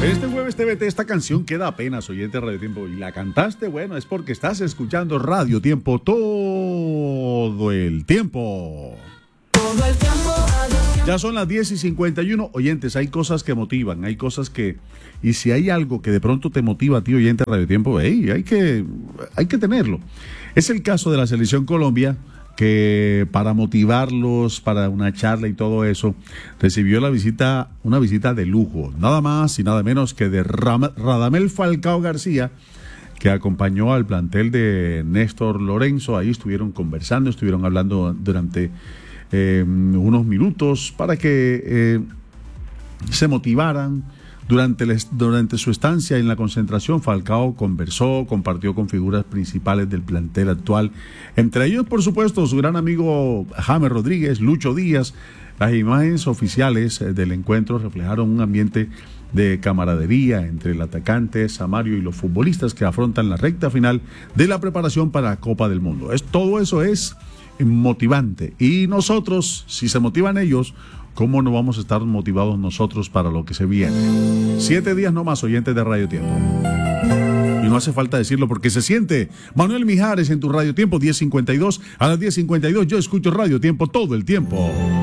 Este jueves TVT, esta canción queda apenas, oyente Radio Tiempo, y la cantaste, bueno, es porque estás escuchando Radio Tiempo todo el tiempo. Todo el tiempo. Ya son las 10:51, oyentes, hay cosas que motivan, hay cosas que, y si hay algo que de pronto te motiva a ti, oyente Radio Tiempo, hey, hay que tenerlo. Es el caso de la Selección Colombia, que para motivarlos, para una charla y todo eso, recibió una visita de lujo, nada más y nada menos que de Radamel Falcao García, que acompañó al plantel de Néstor Lorenzo. Ahí estuvieron conversando, estuvieron hablando durante unos minutos para que se motivaran. Durante su estancia en la concentración, Falcao conversó, compartió con figuras principales del plantel actual, entre ellos, por supuesto, su gran amigo James Rodríguez, Lucho Díaz. Las imágenes oficiales del encuentro reflejaron un ambiente de camaradería entre el atacante Samario y los futbolistas que afrontan la recta final de la preparación para la Copa del Mundo. Todo eso es motivante, y nosotros, si se motivan ellos, ¿cómo no vamos a estar motivados nosotros para lo que se viene? 7 días no más, oyentes de Radio Tiempo. Y no hace falta decirlo porque se siente. Manuel Mijares en tu Radio Tiempo, 10:52. A las 10:52 yo escucho Radio Tiempo todo el tiempo.